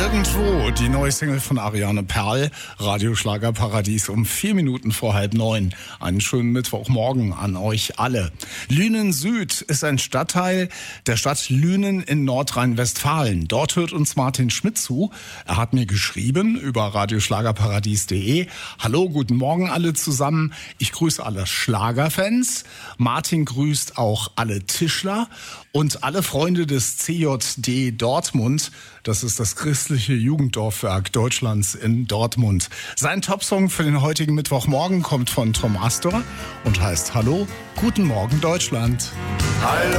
Irgendwo, die neue Single von Ariane Perl, Radioschlagerparadies um 4 Minuten vor 8:30. Einen schönen Mittwochmorgen an euch alle. Lünen Süd ist ein Stadtteil der Stadt Lünen in Nordrhein-Westfalen. Dort hört uns Martin Schmidt zu. Er hat mir geschrieben über radioschlagerparadies.de. Hallo, guten Morgen alle zusammen. Ich grüße alle Schlagerfans. Martin grüßt auch alle Tischler und alle Freunde des CJD Dortmund. Das ist das christliche Jugenddorfwerk Deutschlands in Dortmund. Sein Topsong für den heutigen Mittwochmorgen kommt von Tom Astor und heißt Hallo, guten Morgen Deutschland. Hallo.